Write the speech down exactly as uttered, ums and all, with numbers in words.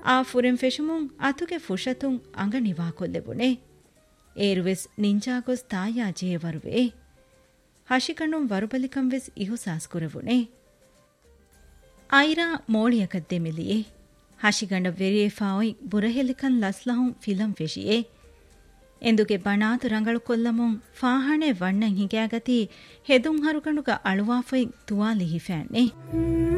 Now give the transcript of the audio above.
ಆ ಫುರೆಂ ಫೆಶುಮುಂ ಅತುಗೆ ಫುಷತುಂ ಅಂಗ ನಿವಾ ಕೊಲ್ಲೆಬುಣೆ ಏರುವೆಸ್ ನಿಂಜಾಗೊಸ್ ತಾಯಾ ಜೇವರುವೆ ಹಶಿಕಣ್ಣುಂ ವರುಬಲಿಕಂ ವೆಸ್ ಇಹು ಸಾಸ್ಕುರವುಣೆ ಐರಾ ಮೋಳಿಯಕದ್ದೆ ಮೆಲಿಯೆ ಹಶಿಗಂಡ ವೆರಿಯೆಫಾಯಿ ಬುರಹೆಲಿಕನ್ ಲಸ್ಲಹುಂ ಫಿಲಂ ಫೆಶಿಯೆ ಎಂದುಗೆ ಬಣಾತು ರಂಗಳು ಕೊಲ್ಲಮುಂ ಫಾಹಣೆ ವಣ್ಣಂ ಹಿಗಾಗತಿ ಹೆದುಂ ಹರುಕಣುಗ ಅಳುವಾಫೈ ತುವಾಲಿ ಹಿಫෑಣ್ಣೆ